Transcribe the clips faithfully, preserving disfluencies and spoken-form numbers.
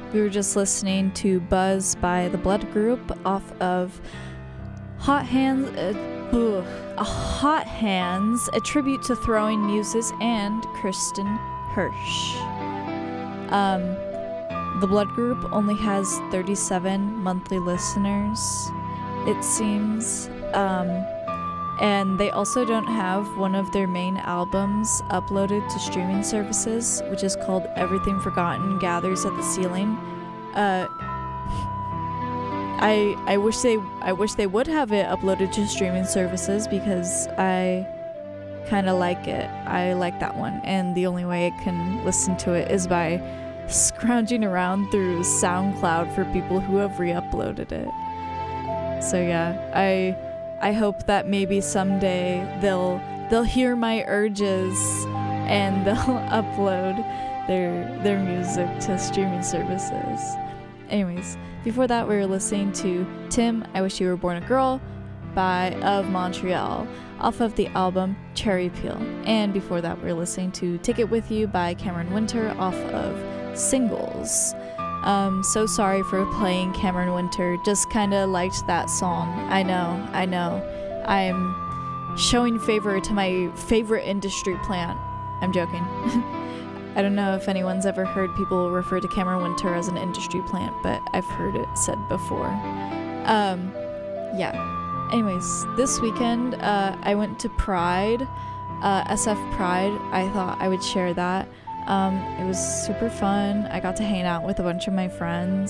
we were just listening to Buzz by The Blood Group off of Hot Hands, uh, ugh, a Hot Hands, a tribute to Throwing Muses and Kristen Hirsch. Um, The Blood Group only has thirty-seven monthly listeners, it seems. Um, and they also don't have one of their main albums uploaded to streaming services, which is called Everything Forgotten Gathers at the Ceiling. Uh, I I wish they I wish they would have it uploaded to streaming services because I kind of like it. I like that one, and the only way I can listen to it is by scrounging around through SoundCloud for people who have re-uploaded it. So yeah, I I hope that maybe someday they'll they'll hear my urges and they'll upload their their music to streaming services. Anyways, before that we were listening to Tim, I Wish You Were Born a Girl by Of Montreal off of the album Cherry Peel. And before that we were listening to Take It With You by Cameron Winter off of Singles. Um, so sorry for playing Cameron Winter, just kinda liked that song. I know, I know. I'm showing favor to my favorite industry plant. I'm joking. I don't know if anyone's ever heard people refer to Cameron Winter as an industry plant, but I've heard it said before. Um, yeah. Anyways, this weekend, uh, I went to Pride, uh, S F Pride. I thought I would share that. Um, it was super fun. I got to hang out with a bunch of my friends,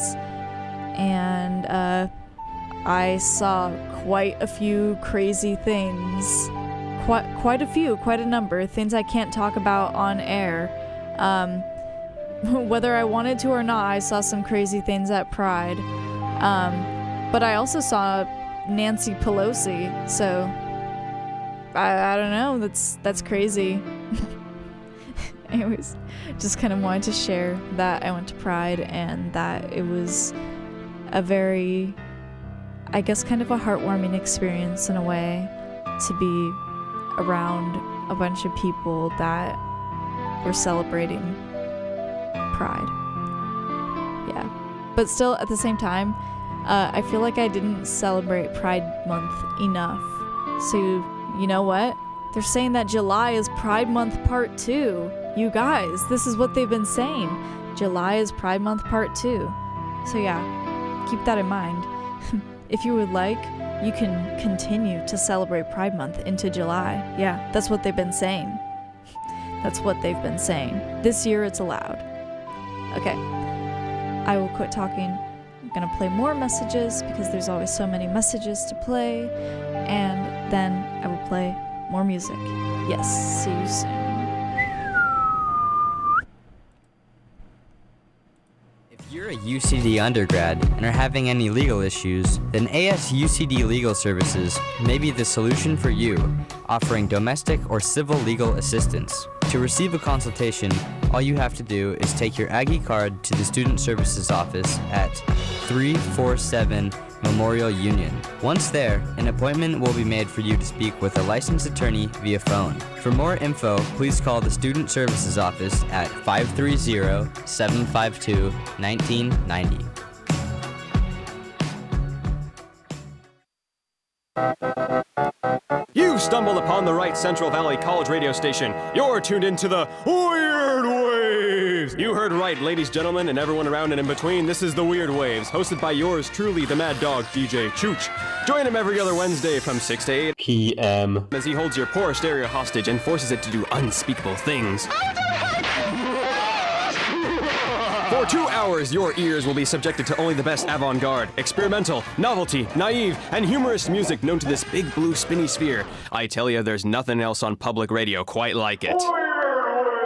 and uh, I saw quite a few crazy things. Quite, quite a few, quite a number. Things I can't talk about on air. Um, whether I wanted to or not, I saw some crazy things at Pride. Um, but I also saw Nancy Pelosi, so I, I don't know. That's that's crazy. Anyways, just kind of wanted to share that I went to Pride and that it was a very, I guess, kind of a heartwarming experience in a way to be around a bunch of people that were celebrating Pride. Yeah. But still, at the same time, uh, I feel like I didn't celebrate Pride Month enough. So, you know what? They're saying that July is Pride Month Part two. You guys, this is what they've been saying. July is Pride Month Part two. So yeah, keep that in mind. If you would like, you can continue to celebrate Pride Month into July. Yeah, that's what they've been saying. That's what they've been saying. This year it's allowed. Okay, I will quit talking. I'm gonna play more messages because there's always so many messages to play. And then I will play more music. Yes, see you soon. If you're a U C D undergrad and are having any legal issues, then A S U C D Legal Services may be the solution for you, offering domestic or civil legal assistance. To receive a consultation, all you have to do is take your Aggie card to the Student Services Office at three forty-seven Memorial Union. Once there, an appointment will be made for you to speak with a licensed attorney via phone. For more info, please call the Student Services Office at five three zero, seven five two, one nine nine zero. You've stumbled upon the right Central Valley College radio station. You're tuned into the Weird Waves. You heard right, ladies, gentlemen, and everyone around and in between. This is the Weird Waves, hosted by yours truly, the Mad Dog, D J Chooch. Join him every other Wednesday from six to eight P M as he holds your poor stereo hostage and forces it to do unspeakable things. For two hours, your ears will be subjected to only the best avant-garde, experimental, novelty, naive, and humorous music known to this big blue spinny sphere. I tell you, there's nothing else on public radio quite like it.